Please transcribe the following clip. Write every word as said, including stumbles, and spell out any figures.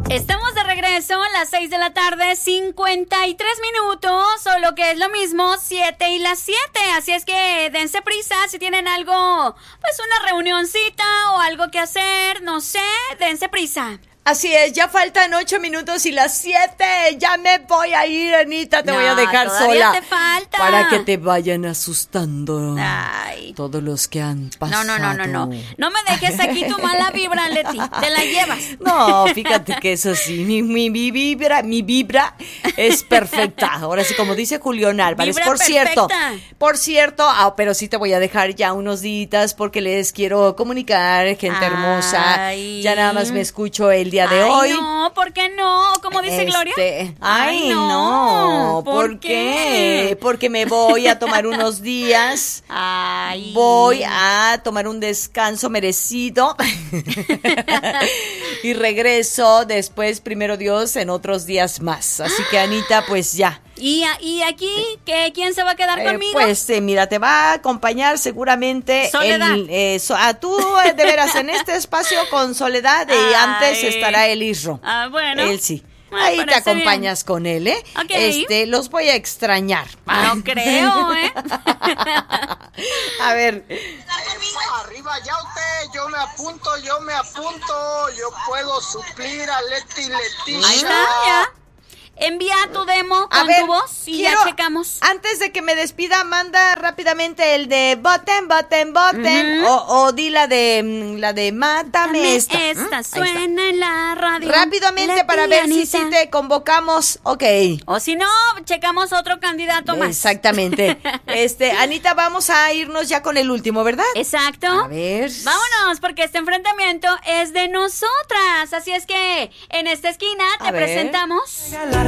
Estamos de regreso a las seis de la tarde, cincuenta y tres minutos, o lo que es lo mismo, siete y las siete. Así es que dense prisa si tienen algo, pues una reunioncita o algo que hacer, no sé, dense prisa. Así es, ya faltan ocho minutos y las siete. Ya me voy a ir, Anita. Te no, voy a dejar todavía sola. Te falta. Para que te vayan asustando. Ay. Todos los que han pasado. No, no, no, no, no. No me dejes aquí tu mala vibra, Leti. Te la llevas. No, fíjate que eso sí. Mi, mi, mi vibra, mi vibra es perfecta. Ahora sí, como dice Julián Álvarez. Vibra por perfecta. cierto, por cierto, ah, pero sí te voy a dejar ya unos días porque les quiero comunicar, gente Ay. hermosa. Ya nada más me escucho el día de Ay, hoy. no, ¿por qué no? ¿Cómo dice Este, Gloria? Ay, Ay, no. no, ¿Por, ¿por qué? qué? Porque me voy a tomar unos días. Ay. Voy a tomar un descanso merecido. Y regreso después, primero Dios, en otros días más. Así que, Anita, pues ya. ¿Y, y aquí ¿qué, quién se va a quedar Eh, conmigo? pues eh, mira, te va a acompañar seguramente Soledad. el, eh, so, a tú eh, de veras en este espacio con Soledad y Ay. antes estará el Isro. Ah, bueno. Él sí. Me Ahí te parece acompañas con él, ¿eh? Ok. Este, los voy a extrañar. No creo, ¿eh? A ver. Arriba ya usted, yo me apunto, yo me apunto, yo puedo suplir a Leti Leticia. Ahí está, ya. Envía tu demo A con ver, tu voz y quiero- ya checamos. Antes de que me despida, manda rápidamente el de voten, voten, voten. Ujú. o, o di la de mm, la de mátame Dame esta. ¿Mm? esta Ahí está. suena en la radio. Rápidamente Leti para ver si Anita. sí te convocamos. Ok. O si no, checamos otro candidato más. Exactamente. Este, Anita, vamos a irnos ya con el último, ¿verdad? Exacto. A ver. Vámonos, porque este enfrentamiento es de nosotras. Así es que en esta esquina A te ver. presentamos. La